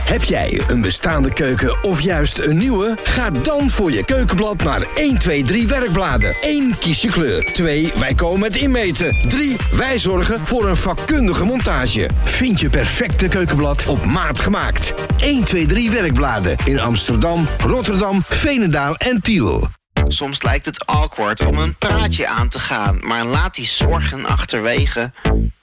Heb jij een bestaande keuken of juist een nieuwe? Ga dan voor je keukenblad naar 1, 2, 3 werkbladen. 1, kies je kleur. 2, wij komen het inmeten. 3, wij zorgen voor een vakkundige montage. Vind je perfecte keukenblad op maat gemaakt. 1, 2, 3 werkbladen in Amsterdam, Rotterdam, Veenendaal en Tiel. Soms lijkt het awkward om een praatje aan te gaan, maar laat die zorgen achterwege.